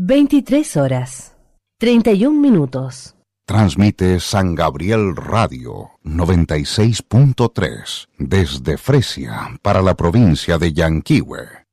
23:31. Transmite San Gabriel Radio 96.3 desde Fresia para la provincia de Yanquihue.